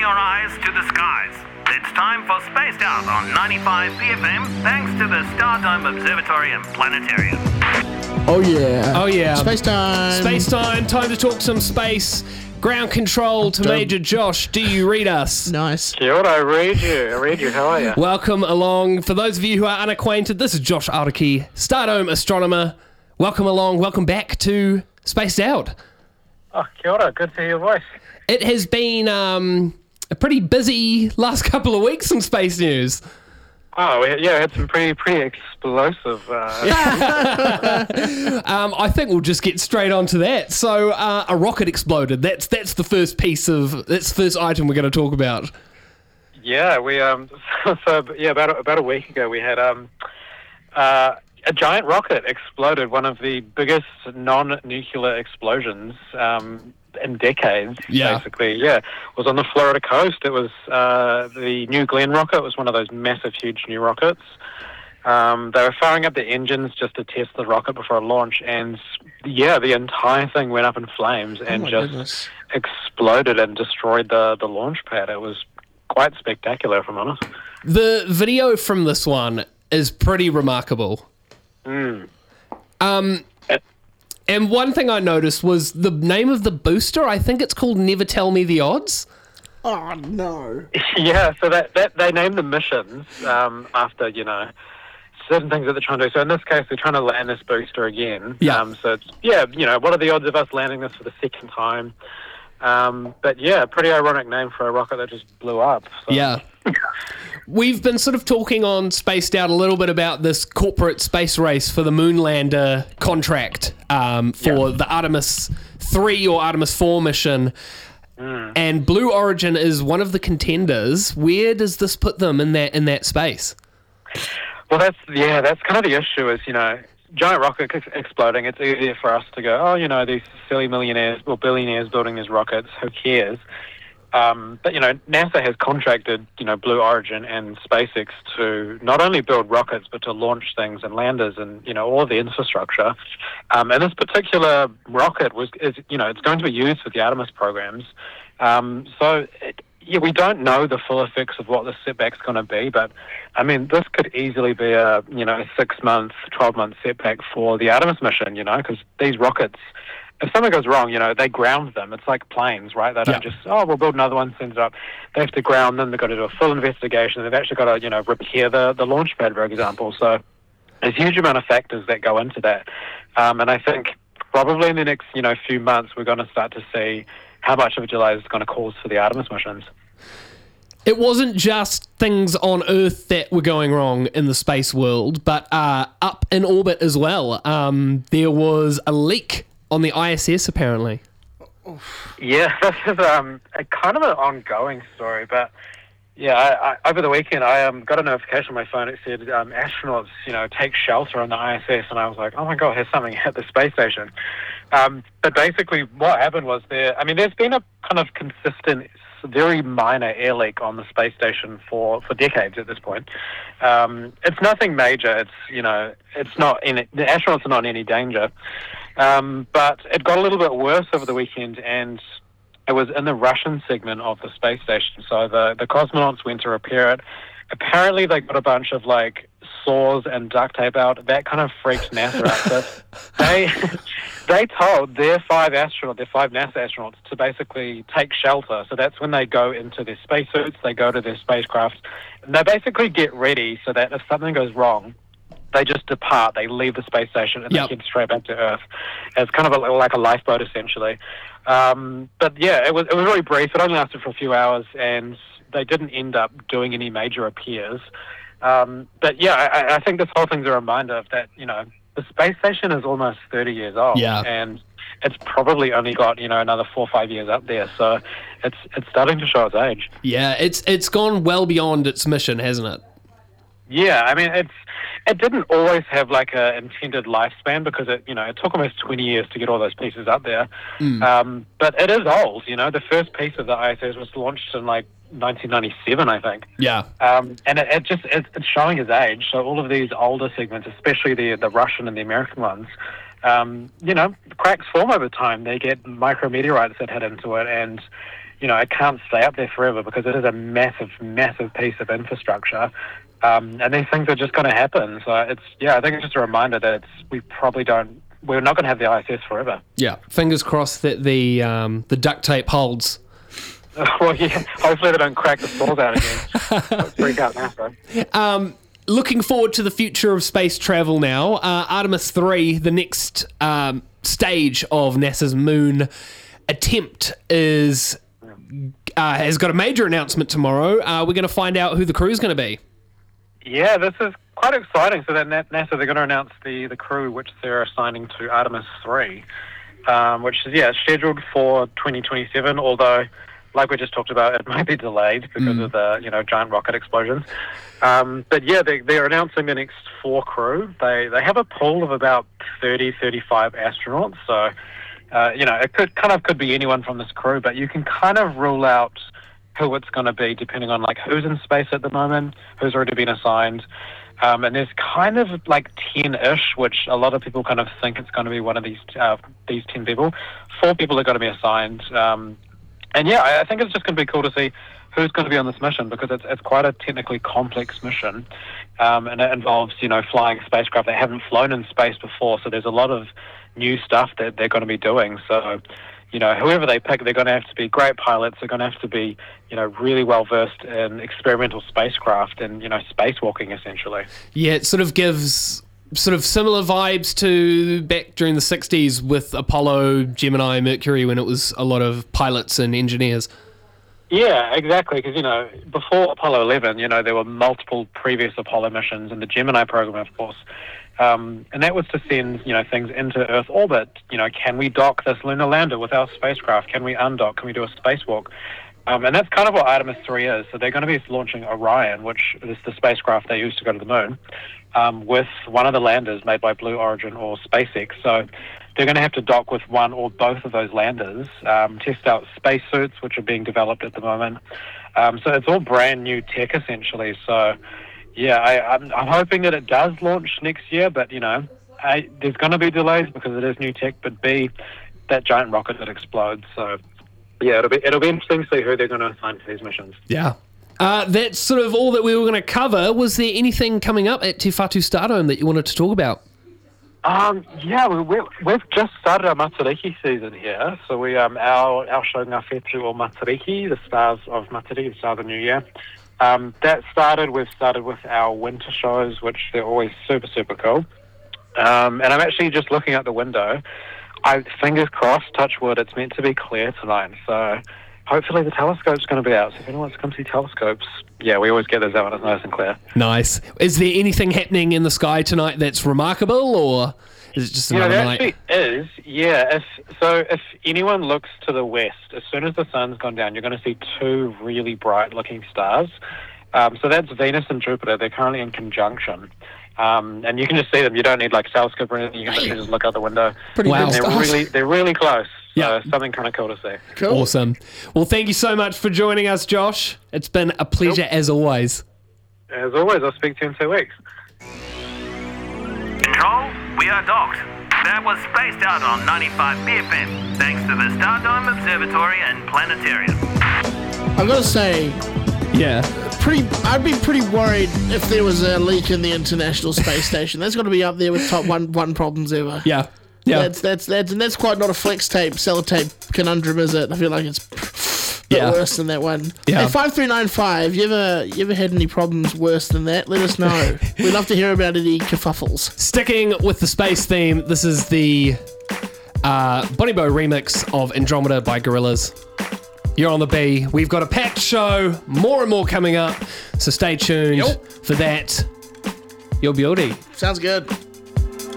your eyes to the skies. It's time for Spaced Out on 95 BFM, thanks to the Stardome Observatory and Planetarium. Oh yeah. Oh yeah. Space time. Space time. Time to talk some space. Ground control to Major Josh. Do you read us? Nice. Kia ora, I read you. How are you? Welcome along. For those of you who are unacquainted, this is Josh Araki, Stardome astronomer. Welcome along. Welcome back to Spaced Out. Oh, kia ora. Good to hear your voice. It has been a pretty busy last couple of weeks in space news. Oh, we had some pretty explosive. I think we'll just get straight onto that. So, a rocket exploded. That's the first that's the first item we're going to talk about. Yeah, we about a week ago we had a giant rocket exploded. One of the biggest non-nuclear explosions in decades. Yeah. Basically, it was on the Florida coast. It was the New Glenn rocket. It was one of those massive, huge new rockets. They were firing up the engines just to test the rocket before launch, and the entire thing went up in flames and just exploded and destroyed the launch pad. It was quite spectacular, if I'm honest. The video from this one is pretty remarkable. And one thing I noticed was the name of the booster. I think it's called Never Tell Me the Odds. Oh no. Yeah, so that they named the missions after, certain things that they're trying to do. So in this case, they're trying to land this booster again. Yeah. So it's, what are the odds of us landing this for the second time? But pretty ironic name for a rocket that just blew up. So. Yeah. We've been sort of talking on Spaced Out a little bit about this corporate space race for the Moonlander contract for the Artemis 3 or Artemis 4 mission. And Blue Origin is one of the contenders. Where does this put them in that space? Well, that's kind of the issue is, giant rocket exploding. It's easier for us to go, these silly millionaires or billionaires building these rockets, who cares? But NASA has contracted, Blue Origin and SpaceX to not only build rockets, but to launch things and landers and, all the infrastructure. And this particular rocket it's going to be used for the Artemis programs. We don't know the full effects of what the setback's going to be, but I mean, this could easily be a 6-month, 12-month setback for the Artemis mission, because these rockets, if something goes wrong, they ground them. It's like planes, right? They don't just, we'll build another one, send it up. They have to ground them. They've got to do a full investigation. They've actually got to, repair the launch pad, for example. So there's a huge amount of factors that go into that. And I think probably in the next, few months, we're going to start to see how much of a delay it's going to cause for the Artemis missions. It wasn't just things on Earth that were going wrong in the space world, but up in orbit as well. There was a leak on the ISS, apparently. Yeah, this is a kind of an ongoing story, but I over the weekend I got a notification on my phone. It said astronauts, take shelter on the ISS, and I was like, oh my god, there's something at the space station. But basically, what happened was there's been a kind of consistent, very minor air leak on the space station for decades at this point. It's nothing major. It's it's not the astronauts are not in any danger. But it got a little bit worse over the weekend, and it was in the Russian segment of the space station. So the cosmonauts went to repair it. Apparently, they got a bunch of saws and duct tape out. That kind of freaked NASA out. So they told their 5 NASA astronauts to basically take shelter. So that's when they go into their spacesuits, they go to their spacecraft, and they basically get ready so that if something goes wrong, they just depart. They leave the space station and they head straight back to Earth. It's kind of like a lifeboat, essentially. But it was really brief. It only lasted for a few hours, and they didn't end up doing any major repairs. I think this whole thing's a reminder of that. The space station is almost 30 years old, and it's probably only got another 4 or 5 years up there. So it's starting to show its age. Yeah, it's gone well beyond its mission, hasn't it? Yeah, I mean, it didn't always have a intended lifespan because it took almost 20 years to get all those pieces up there. But it is old. The first piece of the ISS was launched in 1997, I think. Yeah. And it's showing its age. So all of these older segments, especially the Russian and the American ones, cracks form over time. They get micrometeorites that hit into it, and it can't stay up there forever because it is a massive, massive piece of infrastructure. And these things are just going to happen. So I think it's just a reminder that we're not going to have the ISS forever. Yeah, fingers crossed that the duct tape holds. Well, yeah, hopefully they don't crack the spores out again. Freak out NASA. Looking forward to the future of space travel now. Artemis 3, the next stage of NASA's moon attempt, has got a major announcement tomorrow. We're going to find out who the crew is going to be. Yeah, this is quite exciting. So that NASA, they're going to announce the crew which they're assigning to Artemis 3, which is scheduled for 2027, although, like we just talked about, it might be delayed because of the giant rocket explosions. But yeah, they're announcing the next 4 crew. They have a pool of about 35 astronauts. So it could be anyone from this crew, but you can kind of rule out who it's going to be depending on like who's in space at the moment, who's already been assigned. And there's kind of like 10-ish, which a lot of people kind of think it's going to be one of these 10 people. 4 people are going to be assigned. I think it's just going to be cool to see who's going to be on this mission because it's quite a technically complex mission, and it involves flying spacecraft that haven't flown in space before. So there's a lot of new stuff that they're going to be doing. So whoever they pick, they're going to have to be great pilots. They're going to have to be really well versed in experimental spacecraft and spacewalking essentially. Yeah, it sort of gives sort of similar vibes to back during the 60s with Apollo, Gemini, Mercury, when it was a lot of pilots and engineers. Yeah, exactly. Because, before Apollo 11, there were multiple previous Apollo missions and the Gemini program, of course. And that was to send, things into Earth orbit. Can we dock this lunar lander with our spacecraft? Can we undock? Can we do a spacewalk? And that's kind of what Artemis 3 is. So they're going to be launching Orion, which is the spacecraft they use to go to the moon, with one of the landers made by Blue Origin or SpaceX. So they're going to have to dock with one or both of those landers, test out spacesuits, which are being developed at the moment. So it's all brand new tech, essentially. So, yeah, I'm hoping that it does launch next year, but, there's going to be delays because it is new tech, but B, that giant rocket that explodes. So, yeah, it'll be interesting to see who they're going to assign to these missions. Yeah. That's sort of all that we were going to cover. Was there anything coming up at Te Whatu Stardome that you wanted to talk about? We've just started our Matariki season here. So we our show Ngā Whetū o Matariki, the Stars of Matariki, the Stars of New Year. We've started with our winter shows, which they're always super, super cool. And I'm actually just looking out the window. Fingers crossed, touch wood, it's meant to be clear tonight. So hopefully the telescope's going to be out. So if anyone wants to come see telescopes, yeah, we always get those out when it's nice and clear. Nice. Is there anything happening in the sky tonight that's remarkable, or is it just another night? There actually is, yeah. If anyone looks to the west, as soon as the sun's gone down, you're going to see 2 really bright-looking stars. So that's Venus and Jupiter. They're currently in conjunction. And you can just see them. You don't need like a telescope or anything. You can just look out the window. Wow. They're really close. Yeah. So something kind of cool to see. Cool. Awesome. Well, thank you so much for joining us, Josh. It's been a pleasure as always. As always, I'll speak to you in 2 weeks. Control, we are docked. That was Spaced Out on 95 BFM, thanks to the Stardome Observatory and Planetarium. I've got to say, Yeah. I'd be pretty worried if there was a leak in the International Space Station. That's got to be up there with top one problems ever. Yeah. Yeah. That's quite not a flex tape, sellotape conundrum, is it? I feel like it's a bit worse than that one. Yeah. Hey, 5395, you ever had any problems worse than that? Let us know. We'd love to hear about any kerfuffles. Sticking with the space theme, this is the Bonibo remix of Andromeda by Gorillaz. You're on the B. We've got a packed show, more and more coming up, so stay tuned for that. Your beauty. Sounds good.